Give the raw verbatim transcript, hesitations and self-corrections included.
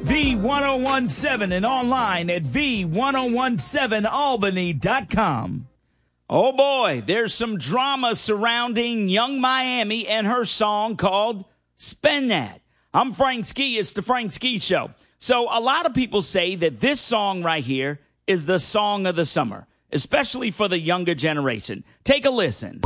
V ten seventeen and online at V ten seventeen albany dot com. Oh boy, there's some drama surrounding Young Miami and her song called Spin That. I'm Frank Ski. It's the Frank Ski Show. So a lot of people say that this song right here is the song of the summer, especially for the younger generation. Take a listen.